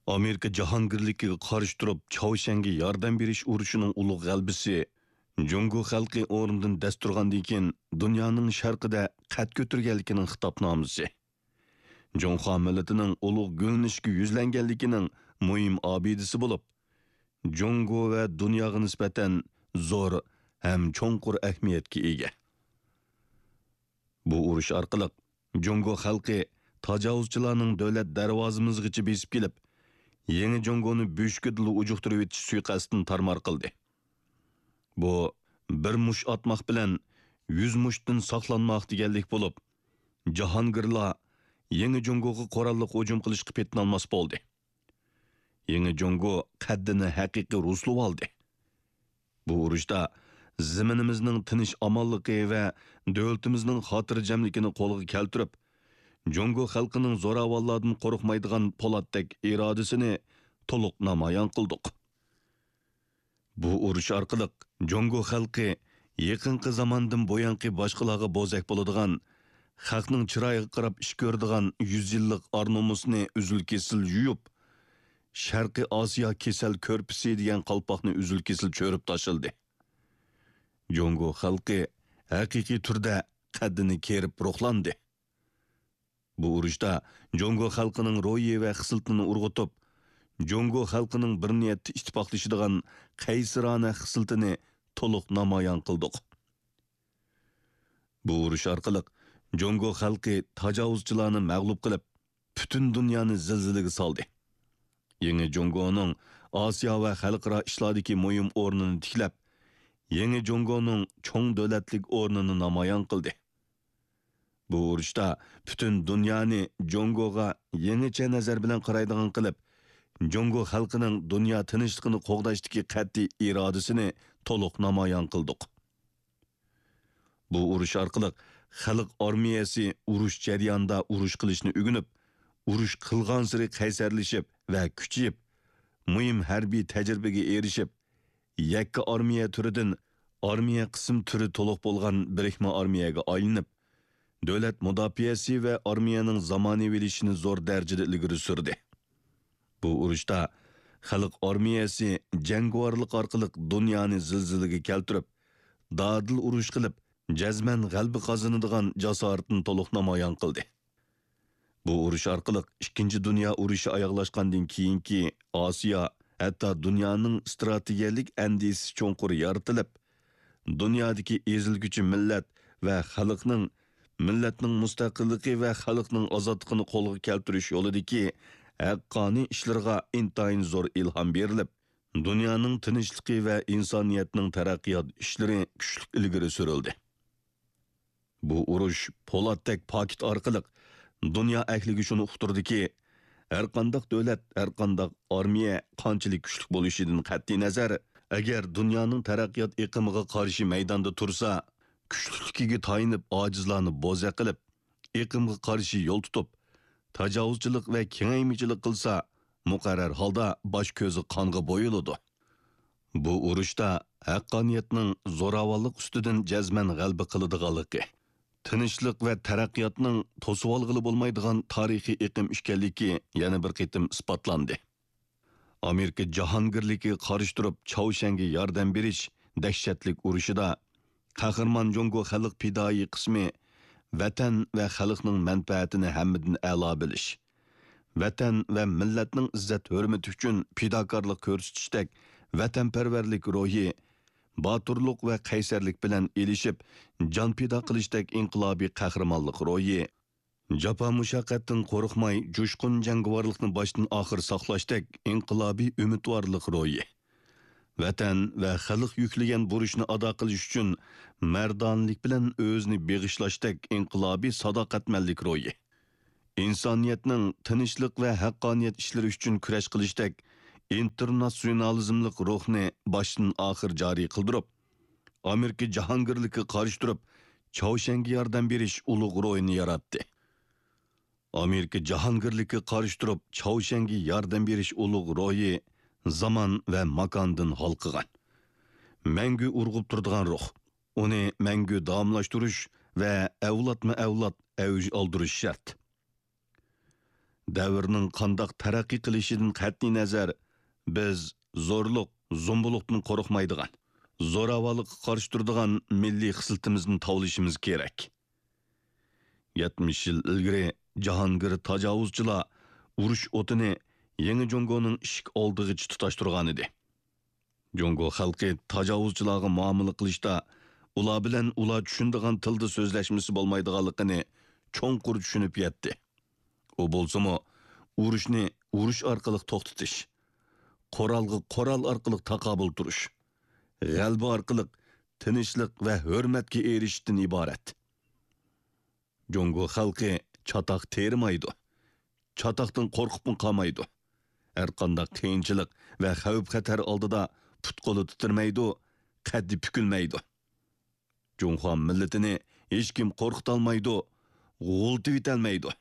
Amerika jahongirligiga qarshi turib Chaushanga yordam berish urushining ulug' g'albisi Jungo xalqi o'rnidan dast turgandan keyin dunyoning sharqida qad ko'targanligining xitobnomasi. Junxo millatining ulug' gulnishga yuzlanganligining muhim obidasi bo'lib, Jungo va dunyoga nisbatan zo'r ham cho'nqur ahamiyatga ega. Bu urush orqali Jungo xalqi tajovuzchilarning davlat darvozamizgacha besib kelib, Yeni Jongoni büyüşküdülü ucuqtırıp etiş suiqasını tarmar qildi. Bu, bir mush atmaq bilan 100 mushtdan saqlanmaq deganlik bo'lib, jahongirlar Yeni Jongoga qoralliq hujum qilishga petinolmas bo'ldi. Yeni Jongo qaddini haqiqiy ruslab oldi. Bu urushda zaminimizning tinch amonligi va davlatimizning xotirjamligini qo'lga keltirib, Jongo xalqining zo'ravonlardan qo'rqmaydigan po'latdek irodasini to'liq namoyon qildik. Bu urush orqali Jongo xalqi yaqinqi zamondan bo'yanqi boshqalarga bo'zak bo'ladigan, xalqning chiroyiga qarab ish ko'radigan 100 yillik ornomusni uzil-kesil yuyib, Sharqiy Osiyo kesal ko'rpisi degan qalpoqni uzil-kesil cho'rib tashildi. Jongo xalqi haqiqiy turda qaddini kerib ruhlandi. Bu urushda Jongo xalqining ro'yi va xislitini urg'utib, Jongo xalqining bir niyatda ittifoqlashadigan qaysirona xislitini to'liq namoyon qildik. Bu urush orqali Jongo xalqi tajovuzchilarni mag'lub qilib, butun dunyoni zilzilaga soldi. Yeni Jongoning Osiyo va xalqaro ishlardagi muhim o'rnini tiklab, Yeni Jongoning cho'ng davlatlik o'rnini namoyon qildi. Bu urushda butun dunyoni Jongoga yangicha nazar bilan qaraydigan qilib, Jongo xalqining dunyo tinchligini qo'g'dashdagi qat'iy irodasini to'liq namoyon qildik. Bu urush orqali xalq armiyasi urush jarayonida urush qilishni o'rganib, urush qilgan sari qaysarlashib va kuchayib, muhim harbiy tajribaga erishib, yakka armiya turidan armiya qism turi to'liq bo'lgan birikma armiyaga aylanib, davlat mudofaasi va armiyaning zamonaviylashini zo'r darajada ilgari surdi. Bu urushda xalq armiyasi jangovarlik orqali dunyoni zilzilaga keltirib, dadil urush qilib, jazman g'alaba qozonadigan jasoratni to'liq namoyon qildi. Bu urush orqali 2-dunyo urushi oyoqlashgandan keyingi Osiyo, hatto dunyoning strategik andisi cho'nqur yaratilib, dunyodagi ezilguchi millat va millatning mustaqilligi va xalqning ozodligini qo'lga keltirish yo'lidagi haqqoniy ishlarga intayin zo'r ilhom berilib, dunyoning tinchligi va insoniyatning taraqqiyot ishlari kuchli ilgari surildi. Bu urush po'latdek paket orqali dunyo ahliga shuni uqtirdiki, har qanday davlat, har qanday armiya qanchalik kuchli bo'lishidan qat'iy nazar, agar dunyoning taraqqiyot iqimiga qarshi maydonda tursa, kuchlikiga tayinib ojizlarni bo'za qilib, iqimga qarshi yo'l tutib, tajovuzchilik va kengaymichilik qilsa, muqarrar holda bosh ko'zi qonga bo'yiladi. Bu urushda haqqoniyatning zo'ravonlik ustidan jazman g'alaba qiladiganligi, tinchlik va taraqqiyotning to'sib olg'ili bo'lmaydigan tarixiy iqim ekanligi yana bir qitim isbotlandi. Amerika jahongirligiga qarshi turib Chaushanga yordam berish dahshatlik urushida qahramon Jongo xalq pidoi qismi vatan va xalqning manfaatini hammadan a'lo bilish, vatan va millatning izzat hurmati uchun fidokorlik ko'rsatishdek vatanparvarlik ro'yi, boturlik va qaysarlik bilan elishib, jon fido qilishdek inqilobiy qahramonlik ro'yi, jafo mushaqqatdan qo'rqmay jo'shqin jangovarlikni boshdan oxir saqlashdek inqilobiy umidvorlik ro'yi, vatan va xalq yuklagan burchni ado qilish uchun mardonlik bilan o'zini beg'ishlashdek inqilobiy sadoqatmanlik ro'yi, insoniyatning tinchlik va haqqoniyat ishlari uchun kurash qilishdek internasionalizmlik ruhni boshdan oxir joriy qildirib, Amerika jahongirligiga qarshi turib Chaushanga yordam berish ulug' ro'yini yaratdi. Amerika jahongirligiga qarshi turib Chaushanga yordam berish ulug' ro'yi zaman va makondan halqıgan. Mangu urg'ub turadigan ruh. Uni mangu davomlashtirish va avlodma-avlod avj oldirish shart. Davrning qandoq taraqqiy qilishidan qat'iy nazar, biz zo'rliq, zo'mbuliqdan qo'rqmaydigan, zo'ravonlikqa qarshi turadigan milliy xislitimizni tovlashimiz kerak. 70 yil ilgari Jahongir tajovuzchilar urush o'tini yangi Jongoning ishik oldig'icha tutashtirgan edi. Jongo xalqi tajovuzchilarga muomala qilishda ular bilan ular tushundigan tilda so'zlashmasi bo'lmaydiganligini cho'nqur tushunib yetdi. U bo'lsa-mu, urushni urush orqali to'xtatish, qoralga qoral orqali taqobil turish, g'alaba orqali tinchlik va hurmatga erishishdan iborat. Jongo xalqi chatoq termaydi. Chatoqdan qo'rqib qolmaydi. Har qanday qiyinchilik va xavf-xatar oldida put-qo'li titirmaydi, qaddi bukilmaydi. Jonxo millatini hech kim qo'rqitolmaydi, g'ultib etolmaydi.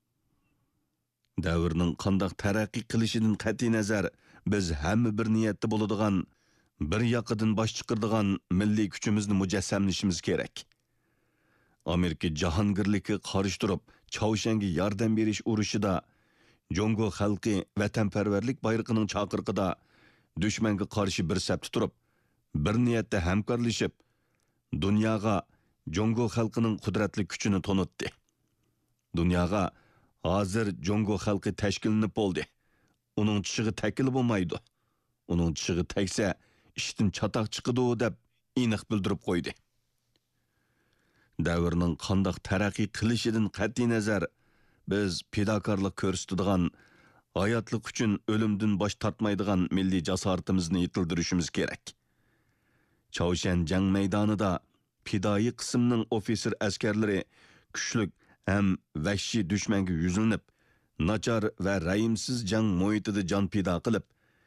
Davrning qanday taraqqiy qilishidan qat'iy nazar, biz hamma bir niyatda bo'ladigan, bir yoqidan bosh chiqiradigan milliy kuchimizni mujassamlashimiz kerak. Amerika jahongirlikka qarshi turib, Chaushanga yordam berish urushida Jongo xalqi vatanparvarlik bayrog'ining chaqirqida dushmanga qarshi bir safda turib, bir niyatda hamkorlashib, dunyoga Jongo xalqining qudratli kuchini tonutdi. Dunyoga hozir Jongo xalqi tashkillanib bo'ldi. Uning tishig'i takil bo'lmaydi. Uning tishig'i tagsa, ishdan chatoq chiqadi deb aniq bildirib qo'ydi. Davrning qandoq taraqqiy qilishidan qat'iy nazar, biz fidokorlik ko'rsatadigan, hayotlik uchun o'limdan bosh tortmaydigan milliy jasoratimizni yetildirishimiz kerak. Chaoshan jang maydonida fidoi qismning ofitser askarlari kuchlik ham vahshiy dushmanga yuzlanib, nachar va rayimsiz jang muhitida jon fido qilib,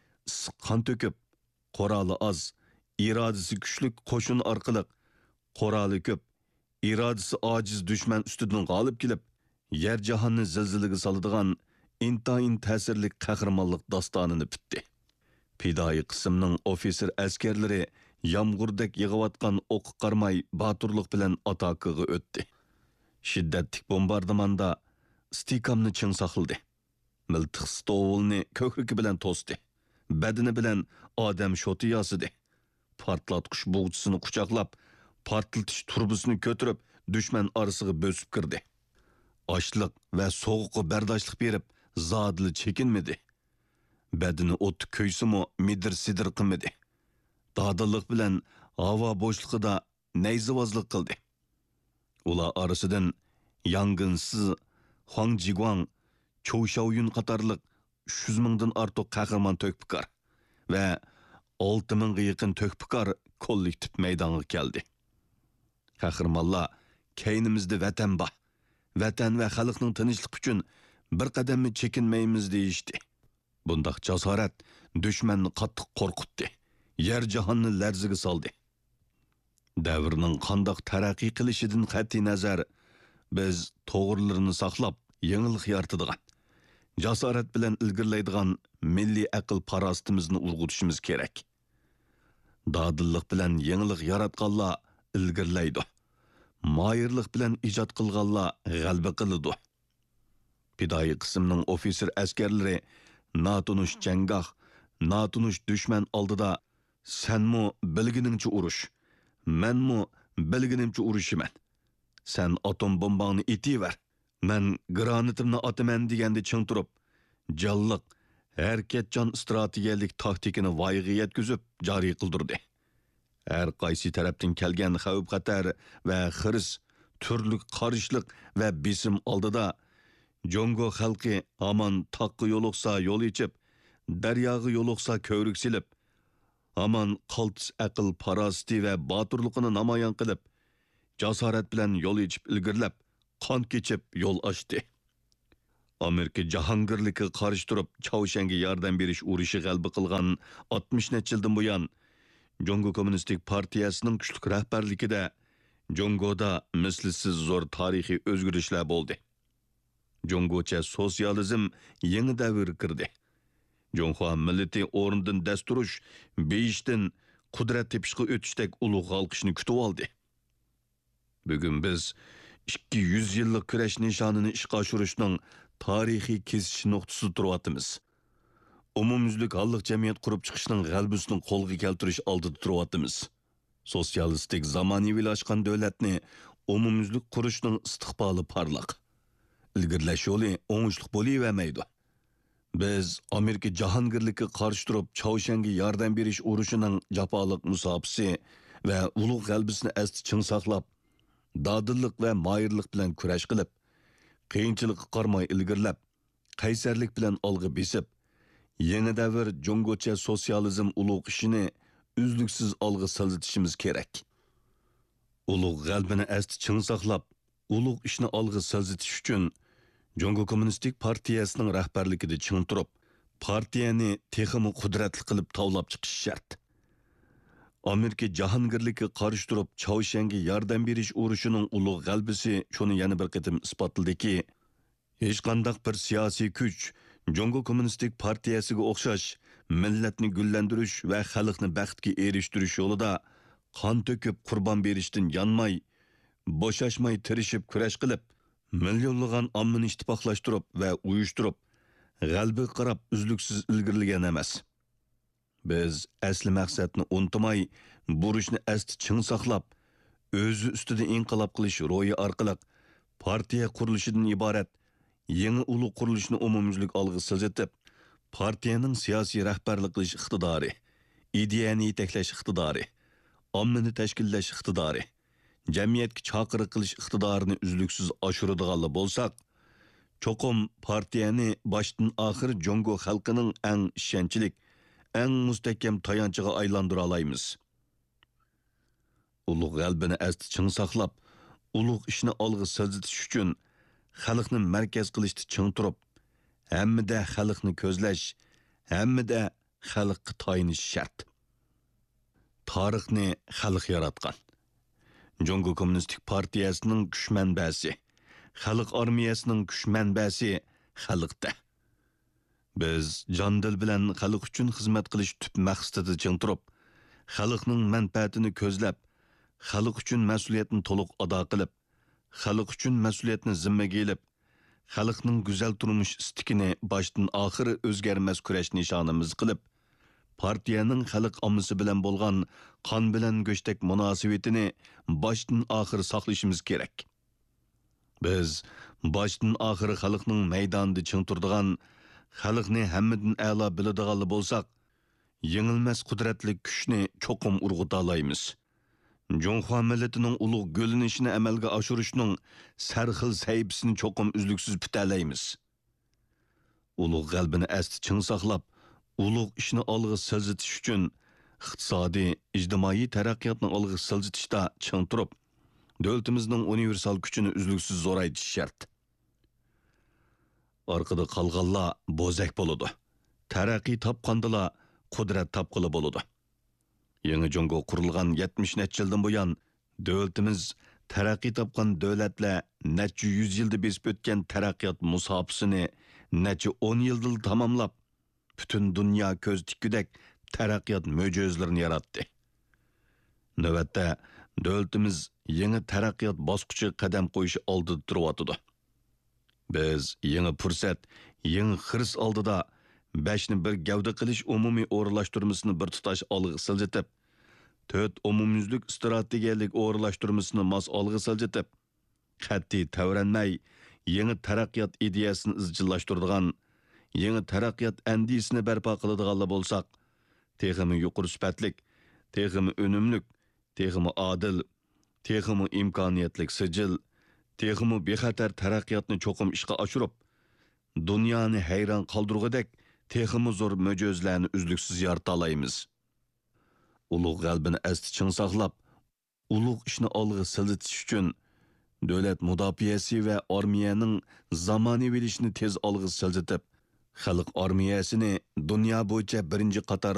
qon to'kib, quroli oz, irodasi kuchlik qo'shin orqali quroli ko'p, irodasi ojiz dushman ustidan g'olib kelib, yer jahonni zilzilaga soladigan intayin ta'sirli qahramonlik dostonini bitdi. Fidoi qismning ofitser askarlari yomg'irdak yig'ayotgan o'q qarmay boturlik bilan atakaga o'tdi. Shiddatli bombardimanda istiqomni ching saqladi. Miltiq stovulni ko'krigi bilan to'sdi. Badani bilan odam shoti yosidi. Portlatqich bo'g'chisini quchoqlab, portlatish turbusini ko'tarib, dushman orasiga bo'sib kirdi. Ochliq va sovuqqa bardoshlik berib, zodli chekinmadi. Badani o't ko'ysimi midir-sidir qilmadi. Dadillik bilan havo bo'shligida nayzivozlik qildi. Ular orasidan yong'insiz Huang Jiguang, Chou Shaoyun qatorliq 300 mingdan ortiq qahramon to'kpikor va 6 mingga yaqin to'kpikor kollektiv maydonga keldi. Qahramonlar keynimizda vatan bor. Vatan va xalqning tinchlik uchun bir qadamni chekinmaymiz deyishdi. Bundaq jasorat dushmanni qattiq qo'rqitdi. Yer jahonni larziga soldi. Davrning qandoq taraqqiy qilishidan qat'iy nazar, biz to'g'rilarini saqlab, yangilik yaratadigan, jasorat bilan ilgirlaydigan milliy aql farosatimizni urg'utishimiz kerak. Dadillik bilan yangilik yaratganlar ilgirlaydi. Mayirlik bilan ijod qilganlar g'alaba qiladi. Fidoi qismning ofitser askarlari natunish janggoh, natunish dushman oldida senmi bilginingcha urush, menmi bilginimcha urushiman. Sen atom bombangni etiver, men granatimni otaman deganda ching turib, jalliq, harakatchan strategiyalik taktikini voyaga yetkazib joriy qildirdi. Her qaysi tarafdan kelgan xavf-xatar va xiris, turli qarishliq va besim oldida Jongo xalqi aman taqqa yo'liqsa yo'l ichib, daryoga yo'liqsa ko'rik silib, aman qaltis aql farosati va boturligini namoyon qilib, jasorat bilan yo'l ichib ilgirlab, qon kechib yo'l ochdi. Amerika jahongirlikka qarshi turib, Chaushanga yordam berish urushi g'alaba qilgan 60 necha yildan buyon Jongo Kommunistik partiyasining kuchli rahbarligida Jongoda mislsiz zo'r tarixiy o'zgarishlar bo'ldi. Jongocha sotsializm yangi davr kirdi. Jonxo millati o'rnidan dasturish, beyishdan qudrat tepishga o'tishdek ulug' xalqishni kutib oldi. Bugun biz 200 yillik kurash nishonini ishga oshirishning tarixiy kesish nuqtasida turyapmiz. Umumyüzlük hallık cemiyet kurup çıkışının g'albisini qo'lga keltirish oldida turyapmiz. Sotsialistik zamonaviylashtgan davlatni umumyüzlük qurishning istiqboli parlaq. Ilgirlash yo'li o'ngishli bo'lavermaydi. Biz Amerika jahongirlikka qarshi turib Chaushanga yordam berish urushining jafoliq musofasi va ulug' g'albisini asti ching saqlab, dadillik va moyirlik bilan kurash qilib, qiyinchilikqa qarmay ilgirlab, qaysarlik bilan olg'a besib, yangi davr Jungocha sotsializm ulug' ishini uzluksiz olg'a siljitishimiz kerak. Ulug' g'albini asti ching saqlab, ulug' ishni olg'a siljitish uchun Jungo Kommunistik partiyasining rahbarligida ching turib, partiyani texmi qudratli qilib tavlab chiqish shart. Amerika jahongirlikka qarshi turib Chaushanga yordam berish urushining ulug' g'albisi shuni yana bir qatim isbotladiki, hech qanday bir siyosiy kuch Jungo Kommunistik partiyasiga o'xshash millatni gullantirish va xalqni baxtga erishtirish yo'lida qon to'kib qurbon berishdan yanmay, bo'shashmay tirishib kurash qilib, millionlagan ommani ittifoqlashtirib va uyushtirib, g'albi qarab uzluksiz ilgirlagan emas. Biz asli maqsadni unutmay, burishni asti ching saqlab, o'zi ustida inqilob qilish ro'yi orqali partiya qurilishidan iborat yangi ulug' qurilishni umumyuzlik olg'a siljitib, partiyaning siyosiy rahbarlik qilish iqtidori, ideyani yetaklash iqtidori, ommani tashkillash iqtidori, jamiyatga chaqiriq qilish iqtidorini uzluksiz oshiradiganlar bo'lsak, cho'qim partiyani boshdan oxir Jungo xalqining eng ishonchlik, eng mustahkam tayanchiga aylantira olamiz. Ulug' g'albini asti ching saqlab, ulug' ishni olg'a siljitish uchun xalqni markaz qilishda ching turib, hammada xalqni ko'zlash, hammada xalqqa tayinish shart. Tarixni xalq yaratgan. Jungo Kommunistik partiyasining kuch manbasi, xalq armiyasining kuch manbasi xalqda. Biz jondil bilan xalq uchun xizmat qilish tüp maqsadida ching turib, xalqning manfaatini ko'zlab, xalq uchun mas'uliyatni to'liq ado qilib, xalq uchun mas'uliyatni zimmaga elib, xalqning go'zal turmush istikini boshdan oxiri o'zgarmas kurash nishonimiz qilib, partiyaning xalq ommasi bilan bo'lgan qon bilan go'shtak munosabatini boshdan oxiri saqlashimiz kerak. Biz boshdan oxiri xalqning maydonida ching turadigan, xalqni hammadan a'lo biladiganlar bo'lsak, yengilmas qudratli kuchni cho'qim urg'uta olamiz. Junxo millatining ulug' g'o'linishini amalga oshirishning sarxil sayibisini cho'qim uzluksiz bitalaymiz. Ulug' g'albini asti ching saqlab, ulug' ishni olg'a siljitish uchun iqtisodiy, ijtimoiy taraqqiyotni olg'a siljitishda ching turib, davlatimizning universal kuchini uzluksiz zo'raytish shart. Orqada qolganlar bo'zak bo'ladi. Taraqqiy topqandilar qudrat topqili bo'ladi. Yangi Jungo qurilgan 70 necha yildan buyon davlatimiz taraqqiy topgan davlatlar necha 100 yilda besib o'tgan taraqqiyot musofasini necha 10 yilda tamomlab, butun dunyo ko'z tikkudak taraqqiyot mo'jizalarini yaratdi. Navbatda davlatimiz yangi taraqqiyot bosqichi qadam qo'yishi oldida turyapti. Biz yangi fursat, yangi xirs oldida 5ni bir gavda qilish umumiy o'rinlashtirmasini bir tutash olg'a siljitib, 4 umumyuzlik strategiyalik o'rinlashtirmasini mos olg'a siljitib, qat'iy tavranmay yangi taraqqiyot ideyasini izchillashtiradigan, yangi taraqqiyot andisini barpo qiladiganlar bo'lsak, texmi yuqori sifatlik, texmi unumlik, texmi adil, texmi imkoniyatlik sijil, texmi bexatar taraqqiyotni cho'qim ishga oshirib, dunyoni hayron qoldirgudek texmi zo'r mo'jizlarni uzluksiz yarata olamiz. Ulug' g'albini asti ching saqlab, ulug' ishni olg'a siljitish uchun davlat mudofaasi va armiyaning zamonaviylashini tez olg'a siljitib, xalq armiyasini dunyo bo'yicha birinchi qator